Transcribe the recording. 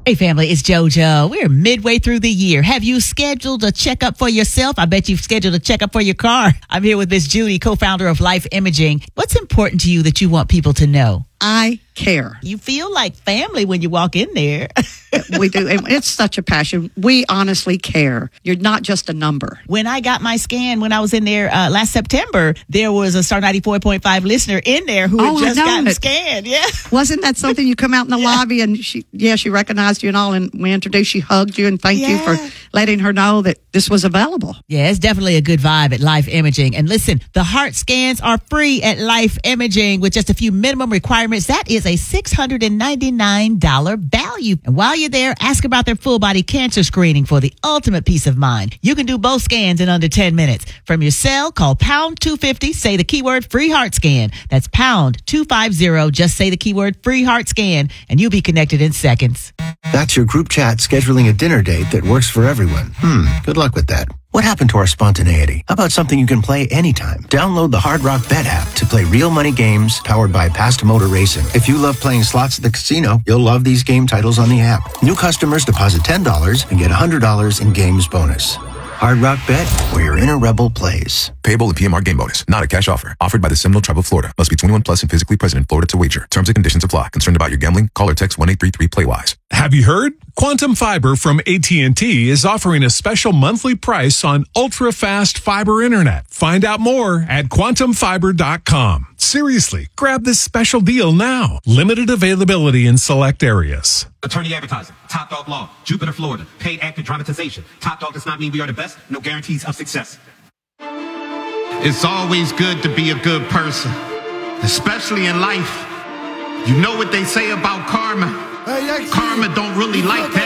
Hey family, it's JoJo. We're midway through the year. Have you scheduled a checkup for yourself? I bet you've scheduled a checkup for your car. I'm here with Miss Judy, co-founder of Life Imaging. What's important to you that you want people to know? I care. You feel like family when you walk in there. We do. And it's such a passion. We honestly care. You're not just a number. When I got my scan, when I was in there last September, there was a Star 94.5 listener in there who had just gotten scanned. Yeah. Wasn't that something you come out in the lobby and she recognized you and all, and we introduced, she hugged you and thanked you for letting her know that this was available. Yeah, it's definitely a good vibe at Life Imaging. And listen, the heart scans are free at Life Imaging with just a few minimum requirements. That is a $699 value. And while you're there, ask about their full body cancer screening for the ultimate peace of mind. You can do both scans in under 10 minutes. From your cell, call pound 250, say the keyword free heart scan. That's pound 250, just say the keyword free heart scan, and you'll be connected in seconds. That's your group chat scheduling a dinner date that works for everyone. Good luck with that. What happened to our spontaneity? How about something you can play anytime? Download the Hard Rock Bet app to play real money games powered by Past Motor Racing. If you love playing slots at the casino, you'll love these game titles on the app. New customers deposit $10 and get $100 in games bonus. Hard Rock Bet, where your inner rebel plays. Payable in PMR game bonus, not a cash offer. Offered by the Seminole Tribe of Florida. Must be 21 plus and physically present in Florida to wager. Terms and conditions apply. Concerned about your gambling? Call or text 1-833-PLAY-WISE. Have you heard? Quantum Fiber from AT&T is offering a special monthly price on ultra-fast fiber internet. Find out more at quantumfiber.com. Seriously, grab this special deal now. Limited availability in select areas. Attorney advertising, Top Dog Law, Jupiter, Florida, paid actor dramatization. Top Dog does not mean we are the best, no guarantees of success. It's always good to be a good person, especially in life. You know what they say about karma? Karma don't really like that.